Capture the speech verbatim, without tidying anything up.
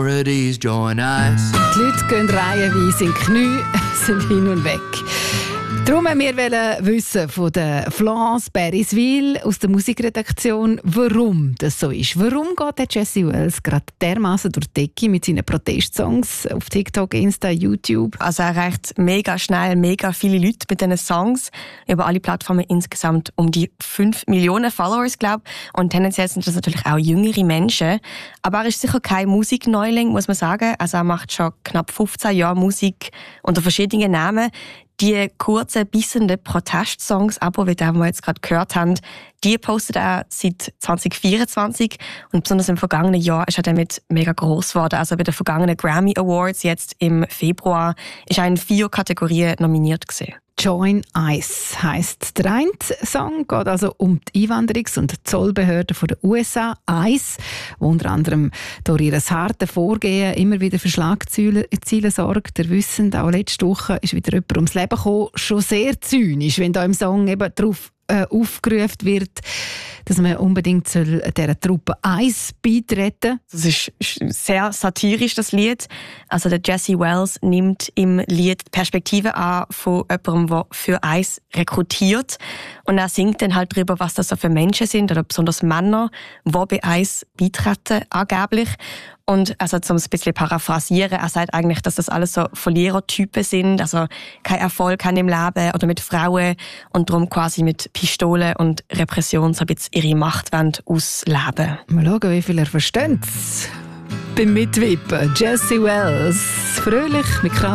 Parodies join us. Die Leute gehen reihenweise in die Knie, sind hin und weg. Darum wollen wir wissen von der Florence Beriswil aus der Musikredaktion, warum das so ist. Warum geht der Jesse Wells gerade dermaßen durch die Decke mit seinen Protestsongs auf TikTok, Insta, YouTube? Also er erreicht mega schnell mega viele Leute mit diesen Songs. Über alle Plattformen insgesamt um die fünf Millionen Followers, glaube ich. Und tendenziell sind das natürlich auch jüngere Menschen. Aber er ist sicher kein Musikneuling, muss man sagen. Also er macht schon knapp fünfzehn Jahre Musik unter verschiedenen Namen. Die kurzen, bissenden Protestsongs, aber wie den wir jetzt gerade gehört haben, die postet er seit zwanzig vierundzwanzig und besonders im vergangenen Jahr ist er damit mega gross geworden. Also bei den vergangenen Grammy Awards jetzt im Februar ist er in vier Kategorien nominiert gewesen. Join Ice heisst der eine Song, geht also um die Einwanderungs- und Zollbehörden der U S A. Ice, die unter anderem durch ihr hartes Vorgehen immer wieder für Schlagziele sorgt. Ihr wisst, auch letzte Woche ist wieder jemand ums Leben gekommen. Schon sehr zynisch, wenn da im Song eben darauf äh, aufgerufen wird, dass man unbedingt soll dieser Truppe Ice beitreten soll. Das ist sehr satirisch, das Lied. Also der Jesse Wells nimmt im Lied die Perspektive an von jemandem, der für Ice rekrutiert. Und er singt dann halt darüber, was das so für Menschen sind, oder besonders Männer, die bei Ice beitreten, angeblich. Und also, um es ein bisschen paraphrasieren, er sagt eigentlich, dass das alles so Verlierertypen sind, also kein Erfolg haben im Leben oder mit Frauen und darum quasi mit Pistolen und Repression so ein bisschen ihre Macht ausleben. Mal schauen, wie viel er versteht beim Mitwippen. Jesse Wells, fröhlich mit